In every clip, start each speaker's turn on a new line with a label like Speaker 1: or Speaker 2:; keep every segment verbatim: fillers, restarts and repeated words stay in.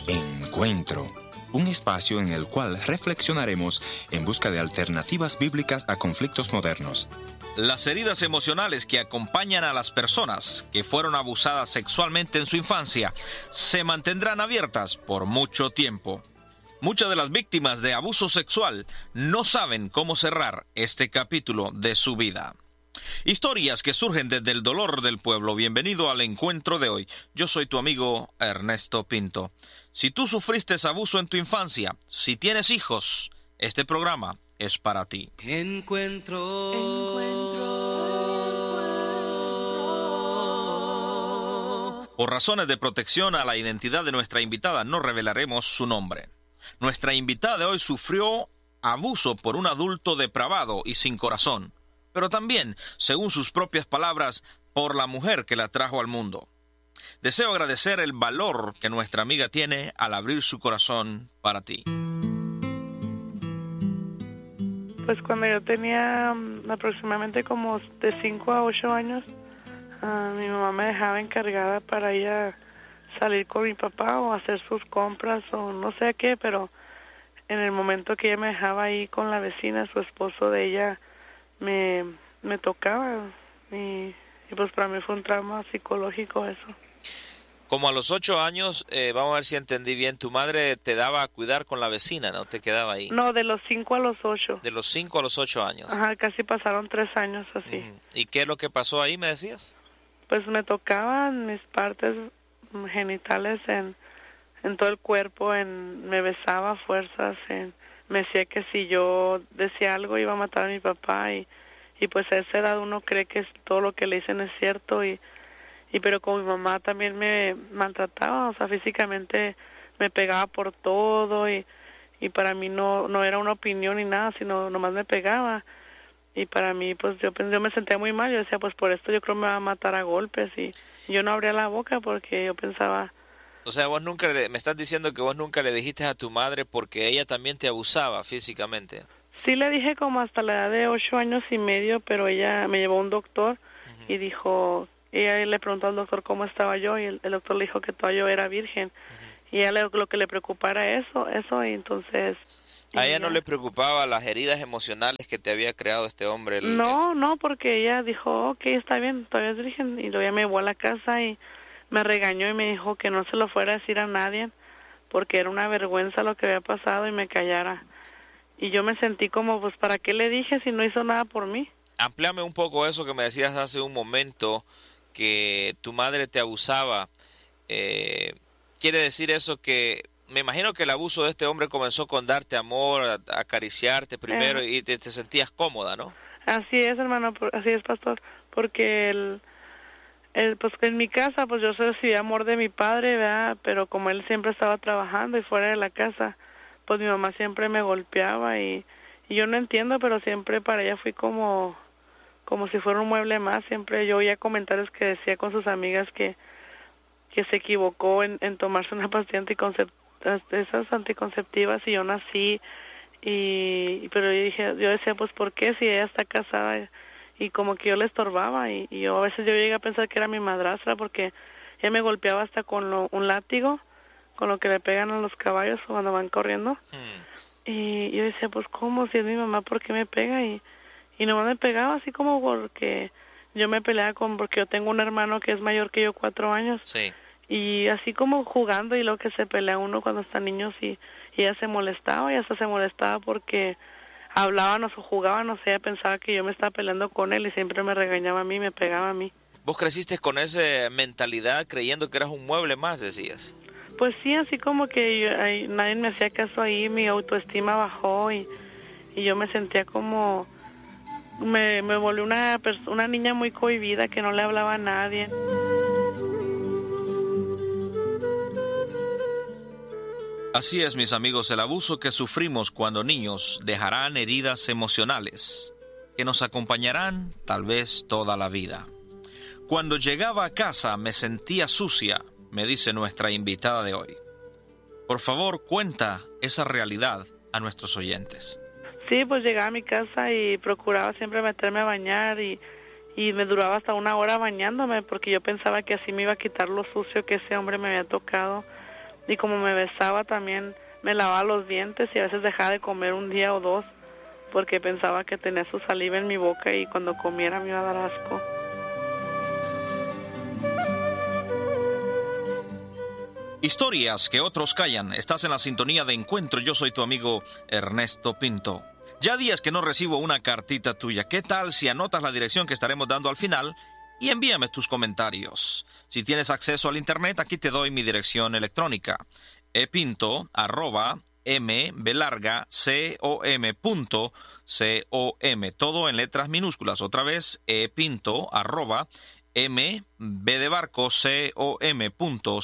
Speaker 1: Encuentro, un espacio en el cual reflexionaremos en busca de alternativas bíblicas a conflictos modernos.
Speaker 2: Las heridas emocionales que acompañan a las personas que fueron abusadas sexualmente en su infancia se mantendrán abiertas por mucho tiempo. Muchas de las víctimas de abuso sexual no saben cómo cerrar este capítulo de su vida. Historias que surgen desde el dolor del pueblo. Bienvenido al encuentro de hoy. Yo soy tu amigo Ernesto Pinto. Si tú sufriste abuso en tu infancia, si tienes hijos, este programa es para ti.
Speaker 3: Encuentro. Encuentro.
Speaker 2: Por razones de protección a la identidad de nuestra invitada, no revelaremos su nombre. Nuestra invitada de hoy sufrió abuso por un adulto depravado y sin corazón, pero también, según sus propias palabras, por la mujer que la trajo al mundo. Deseo agradecer el valor que nuestra amiga tiene al abrir su corazón para ti.
Speaker 4: Pues cuando yo tenía um, aproximadamente como de cinco a ocho años, uh, mi mamá me dejaba encargada para ir a salir con mi papá o hacer sus compras o no sé qué, pero en el momento que ella me dejaba ahí con la vecina, su esposo de ella me, me tocaba y, y pues para mí fue un trauma psicológico eso.
Speaker 2: Como a los ocho años, eh, vamos a ver si entendí bien, tu madre te daba a cuidar con la vecina, ¿no? Te quedaba ahí.
Speaker 4: No, de los cinco a los ocho.
Speaker 2: De los cinco a los ocho años.
Speaker 4: Ajá, casi pasaron tres años así.
Speaker 2: Mm. ¿Y qué es lo que pasó ahí, me decías?
Speaker 4: Pues me tocaban mis partes genitales en, en todo el cuerpo, en, me besaba a fuerzas, en, me decía que si yo decía algo iba a matar a mi papá y, y pues a esa edad uno cree que todo lo que le dicen es cierto y Y pero como mi mamá también me maltrataba, o sea, físicamente me pegaba por todo y, y para mí no no era una opinión ni nada, sino nomás me pegaba. Y para mí, pues yo, yo me sentía muy mal, yo decía, pues por esto yo creo me va a matar a golpes y yo no abría la boca porque yo pensaba...
Speaker 2: O sea, vos nunca le, me estás diciendo que vos nunca le dijiste a tu madre porque ella también te abusaba físicamente.
Speaker 4: Sí le dije como hasta la edad de ocho años y medio, pero ella me llevó a un doctor uh-huh. y dijo... Y ella le preguntó al doctor cómo estaba yo y el, el doctor le dijo que todavía yo era virgen. Uh-huh. Y a ella lo, lo que le preocupara eso, eso y entonces...
Speaker 2: ¿A ella no le preocupaba las heridas emocionales que te había creado este hombre? El,
Speaker 4: no,
Speaker 2: el...
Speaker 4: no, porque ella dijo, ok, está bien, todavía es virgen. Y luego ella me llevó a la casa y me regañó y me dijo que no se lo fuera a decir a nadie porque era una vergüenza lo que había pasado y me callara. Y yo me sentí como, pues, ¿para qué le dije si no hizo nada por mí?
Speaker 2: Amplíame un poco eso que me decías hace un momento, que tu madre te abusaba. Eh, quiere decir eso que me imagino que el abuso de este hombre comenzó con darte amor, a, a acariciarte primero eh. y te, te sentías cómoda, ¿no?
Speaker 4: Así es, hermano, así es, pastor, porque el, el pues en mi casa pues yo recibí amor de mi padre, ¿verdad? Pero como él siempre estaba trabajando y fuera de la casa, pues mi mamá siempre me golpeaba y, y yo no entiendo, pero siempre para ella fui como como si fuera un mueble más. Siempre yo oía comentarios que decía con sus amigas que que se equivocó en, en tomarse una pastilla anticonceptiva, esas anticonceptivas y yo nací y pero yo dije yo decía pues ¿por qué si ella está casada? Y, y como que yo le estorbaba y, y yo a veces yo llegué a pensar que era mi madrastra porque ella me golpeaba hasta con lo, un látigo, con lo que le pegan a los caballos cuando van corriendo. Mm. Y yo decía pues ¿cómo? Si es mi mamá, ¿por qué me pega? Y Y nomás me pegaba así como porque yo me peleaba con, porque yo tengo un hermano que es mayor que yo cuatro años.
Speaker 2: Sí.
Speaker 4: Y así como jugando y lo que se pelea uno cuando está niño y, y ella se molestaba y hasta se molestaba porque hablábamos o jugábamos, ella pensaba que yo me estaba peleando con él y siempre me regañaba a mí, me pegaba a mí.
Speaker 2: ¿Vos creciste con esa mentalidad creyendo que eras un mueble más, decías?
Speaker 4: Pues sí, así como que yo, ay, nadie me hacía caso ahí, mi autoestima bajó y, y yo me sentía como... Me, me volví una, una niña muy cohibida que no le hablaba a nadie.
Speaker 2: Así es, mis amigos, el abuso que sufrimos cuando niños dejarán heridas emocionales que nos acompañarán tal vez toda la vida. Cuando llegaba a casa me sentía sucia, me dice nuestra invitada de hoy. Por favor, cuenta esa realidad a nuestros oyentes.
Speaker 4: Sí, pues llegaba a mi casa y procuraba siempre meterme a bañar y, y me duraba hasta una hora bañándome porque yo pensaba que así me iba a quitar lo sucio que ese hombre me había tocado. y como me besaba también me lavaba los dientes y a veces dejaba de comer un día o dos porque pensaba que tenía su saliva en mi boca y cuando comiera me iba a dar asco.
Speaker 2: Historias que otros callan. Estás en la sintonía de Encuentro. Yo soy tu amigo Ernesto Pinto. Ya días que no recibo una cartita tuya. ¿Qué tal si anotas la dirección que estaremos dando al final y envíame tus comentarios? Si tienes acceso al internet, aquí te doy mi dirección electrónica. epinto arroba mbelarga com punto com. Todo en letras minúsculas. Otra vez, epinto arroba m b de barco com punto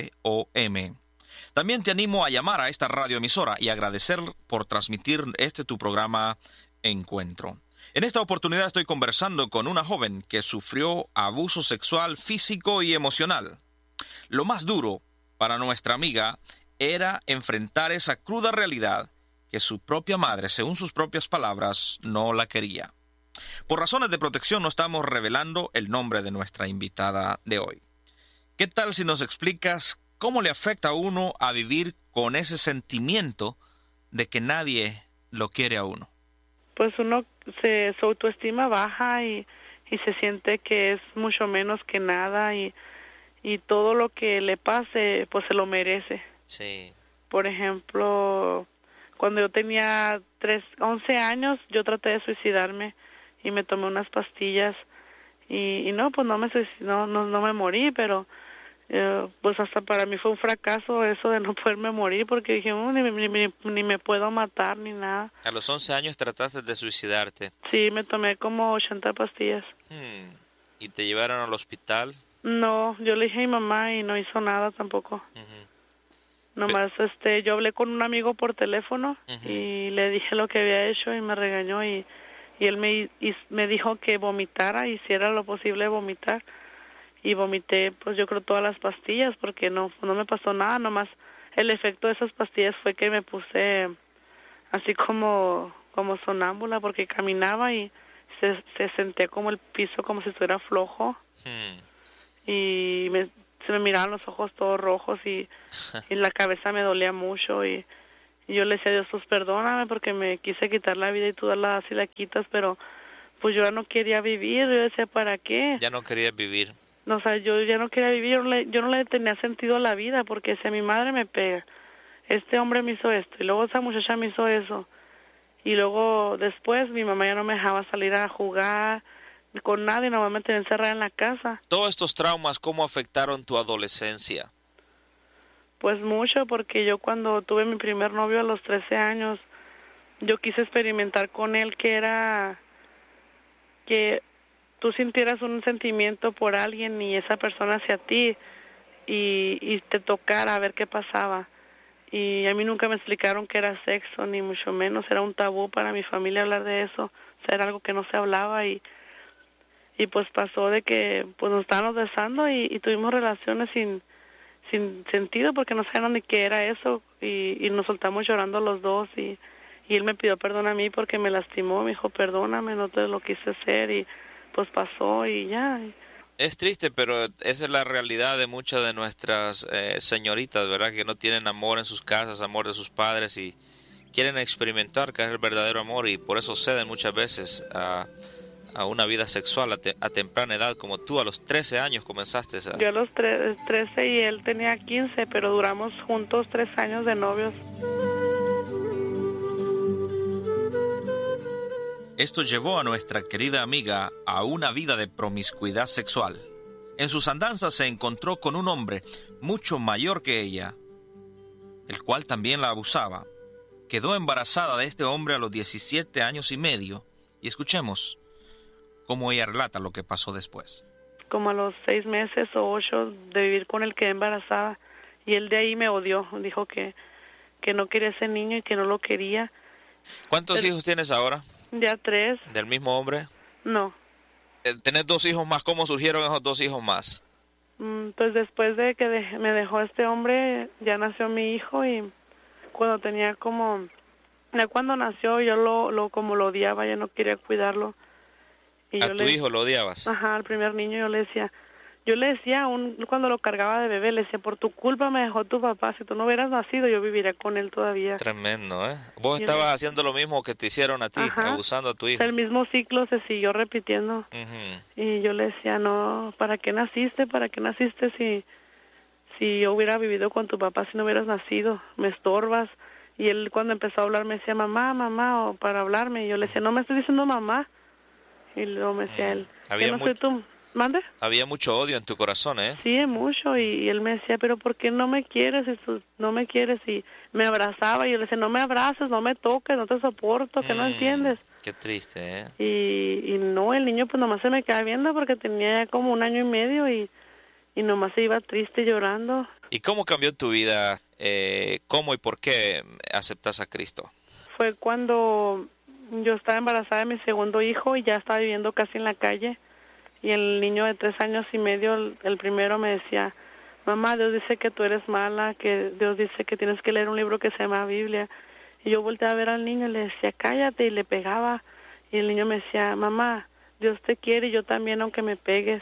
Speaker 2: com. También te animo a llamar a esta radioemisora y agradecer por transmitir este tu programa Encuentro. En esta oportunidad estoy conversando con una joven que sufrió abuso sexual físico y emocional. Lo más duro para nuestra amiga era enfrentar esa cruda realidad que su propia madre, según sus propias palabras, no la quería. Por razones de protección no estamos revelando el nombre de nuestra invitada de hoy. ¿Qué tal si nos explicas cómo le afecta a uno a vivir con ese sentimiento de que nadie lo quiere a uno?
Speaker 4: Pues uno se su autoestima baja y, y se siente que es mucho menos que nada y, y todo lo que le pase pues se lo merece.
Speaker 2: Sí.
Speaker 4: Por ejemplo, cuando yo tenía tres, once años, yo traté de suicidarme y me tomé unas pastillas y, y no, pues no me no, no, no me morí, pero eh, pues hasta para mí fue un fracaso eso de no poderme morir porque dije, oh, ni, ni, ni, ni me puedo matar ni nada.
Speaker 2: A los once años trataste de suicidarte.
Speaker 4: Sí, me tomé como ochenta pastillas.
Speaker 2: Hmm. ¿Y te llevaron al hospital?
Speaker 4: No, yo le dije a mi mamá y no hizo nada tampoco.
Speaker 2: Uh-huh.
Speaker 4: Nomás este, yo hablé con un amigo por teléfono uh-huh. y le dije lo que había hecho y me regañó y, y él me, y me dijo que vomitara, hiciera lo posible de vomitar y vomité pues yo creo todas las pastillas porque no, no me pasó nada, nomás el efecto de esas pastillas fue que me puse así como, como sonámbula porque caminaba y se, se sentía como el piso como si estuviera flojo uh-huh. y me se me miraban los ojos todos rojos y, y la cabeza me dolía mucho y, y yo le decía a Dios, pues perdóname porque me quise quitar la vida y tú la así la quitas, pero pues yo ya no quería vivir, yo decía, ¿para qué?
Speaker 2: Ya no quería vivir.
Speaker 4: No, o sea, yo ya no quería vivir, yo no, le, yo no le tenía sentido a la vida porque si mi madre me pega, este hombre me hizo esto y luego esa muchacha me hizo eso y luego después mi mamá ya no me dejaba salir a jugar con nadie, nomás me tenía encerrada en la casa.
Speaker 2: Todos estos traumas, ¿cómo afectaron tu adolescencia?
Speaker 4: Pues mucho, porque yo cuando tuve mi primer novio a los trece años, yo quise experimentar con él que era que tú sintieras un sentimiento por alguien y esa persona hacia ti y, y te tocara a ver qué pasaba. Y a mí nunca me explicaron que era sexo, ni mucho menos, era un tabú para mi familia hablar de eso, o sea, era algo que no se hablaba y y pues pasó de que pues nos estábamos besando y, y tuvimos relaciones sin sin sentido porque no sabíamos ni qué era eso y, y nos soltamos llorando los dos y, y él me pidió perdón a mí porque me lastimó, me dijo perdóname, no te lo quise hacer y pues pasó y ya.
Speaker 2: Es triste, pero esa es la realidad de muchas de nuestras eh, señoritas, ¿verdad? Que no tienen amor en sus casas, amor de sus padres y quieren experimentar qué es el verdadero amor y por eso ceden muchas veces a... a una vida sexual a, te, a temprana edad, como tú a los trece años comenzaste a...
Speaker 4: Yo a los tre- trece y él tenía quince, pero duramos juntos tres años de novios.
Speaker 2: Esto llevó a nuestra querida amiga a una vida de promiscuidad sexual. En sus andanzas se encontró con un hombre mucho mayor que ella, el cual también la abusaba. Quedó embarazada de este hombre a los diecisiete años y medio, y escuchemos cómo ella relata lo que pasó después.
Speaker 4: Como a los seis meses o ocho de vivir con él quedé embarazada y él de ahí me odió, dijo que, que no quería ese niño y que no lo quería.
Speaker 2: ¿Cuántos Pero, hijos tienes ahora?
Speaker 4: Ya tres.
Speaker 2: ¿Del mismo hombre?
Speaker 4: No.
Speaker 2: ¿Tenés dos hijos más? ¿Cómo surgieron esos dos hijos más?
Speaker 4: Mm, pues después de que de, me dejó este hombre, ya nació mi hijo y cuando tenía como... Ya cuando nació yo lo, lo como lo odiaba, ya no quería cuidarlo. Y
Speaker 2: ¿A
Speaker 4: yo
Speaker 2: tu
Speaker 4: le,
Speaker 2: hijo lo odiabas?
Speaker 4: Ajá, al primer niño yo le decía, yo le decía, aún cuando lo cargaba de bebé, le decía, por tu culpa me dejó tu papá, si tú no hubieras nacido yo viviría con él todavía.
Speaker 2: Tremendo, ¿eh? Vos
Speaker 4: Yo
Speaker 2: estabas
Speaker 4: le-
Speaker 2: haciendo lo mismo que te hicieron a ti,
Speaker 4: Ajá.
Speaker 2: abusando a tu hijo.
Speaker 4: El mismo ciclo se siguió repitiendo.
Speaker 2: Ujú.
Speaker 4: Y yo le decía, no, ¿para qué naciste? ¿Para qué naciste si, si yo hubiera vivido con tu papá, si no hubieras nacido? Me estorbas. Y él cuando empezó a hablar me decía, mamá, mamá, o para hablarme. Y yo le decía, no me estoy diciendo mamá. Y luego me decía él,
Speaker 2: Había
Speaker 4: yo no
Speaker 2: mu-
Speaker 4: soy tu... ¿Mande?
Speaker 2: Había mucho odio en tu corazón, ¿eh?
Speaker 4: Sí, mucho. Y, y él me decía, pero ¿por qué no me quieres? Y tú no me quieres. Y me abrazaba. Y yo le decía, no me abraces, no me toques, no te soporto, que no
Speaker 2: Mm,
Speaker 4: entiendes.
Speaker 2: Qué triste, ¿eh?
Speaker 4: Y, y no, el niño pues nomás se me quedaba viendo porque tenía ya como un año y medio y, y nomás se iba triste llorando.
Speaker 2: ¿Y cómo cambió tu vida? Eh, ¿Cómo y por qué aceptas a Cristo?
Speaker 4: Fue cuando yo estaba embarazada de mi segundo hijo y ya estaba viviendo casi en la calle. Y el niño de tres años y medio, el, el primero, me decía, mamá, Dios dice que tú eres mala, que Dios dice que tienes que leer un libro que se llama Biblia. Y yo volteé a ver al niño y le decía, cállate, y le pegaba. Y el niño me decía, mamá, Dios te quiere y yo también, aunque me pegues.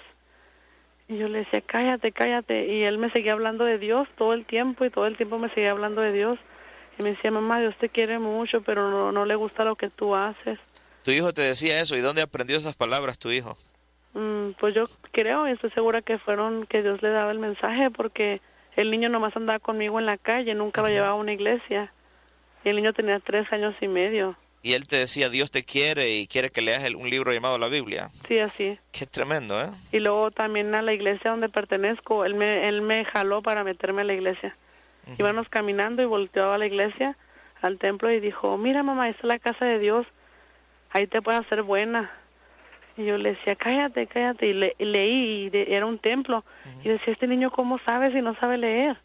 Speaker 4: Y yo le decía, cállate, cállate. Y él me seguía hablando de Dios todo el tiempo y todo el tiempo me seguía hablando de Dios. Y me decía, mamá, Dios te quiere mucho, pero no, no le gusta lo que tú haces.
Speaker 2: Tu hijo te decía eso, ¿y dónde aprendió esas palabras tu hijo?
Speaker 4: Mm, pues yo creo y estoy segura que fueron que Dios le daba el mensaje porque el niño nomás andaba conmigo en la calle, nunca lo llevaba a una iglesia. Y el niño tenía tres años y medio.
Speaker 2: Y él te decía, Dios te quiere y quiere que leas el- un libro llamado la Biblia.
Speaker 4: Sí, así.
Speaker 2: Qué tremendo, ¿eh?
Speaker 4: Y luego también a la iglesia donde pertenezco, él me, él me jaló para meterme a la iglesia.
Speaker 2: Ujú.
Speaker 4: Íbamos caminando y volteó a la iglesia, al templo, y dijo, mira mamá, esta es la casa de Dios, ahí te puedes hacer buena. Y yo le decía, cállate, cállate, y, le, y leí, y de- era un templo. Y decía, este niño, ¿cómo sabe si no sabe leer?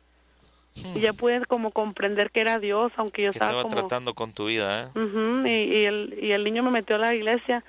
Speaker 4: Y ya pude como comprender que era Dios, aunque yo
Speaker 2: Que
Speaker 4: estaba
Speaker 2: estaba
Speaker 4: como...
Speaker 2: tratando con tu vida, ¿eh?
Speaker 4: Ujú, y, y, el, y el niño me metió a la iglesia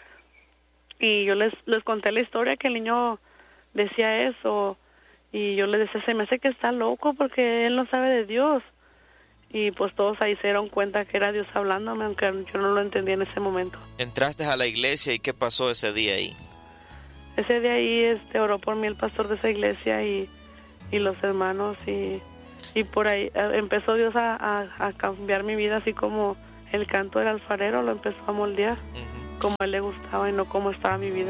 Speaker 4: y yo les, les conté la historia que el niño decía eso y yo les decía, se me hace que está loco porque él no sabe de Dios. Y pues todos ahí se dieron cuenta que era Dios hablándome, aunque yo no lo entendía en ese momento.
Speaker 2: Entraste a la iglesia y ¿qué pasó ese día ahí?
Speaker 4: Ese día ahí este, oró por mí el pastor de esa iglesia y, y los hermanos y, y por ahí eh, empezó Dios a, a, a cambiar mi vida, así como el canto del alfarero lo empezó a moldear,
Speaker 2: Ujú.
Speaker 4: como a él le gustaba y no como estaba mi vida.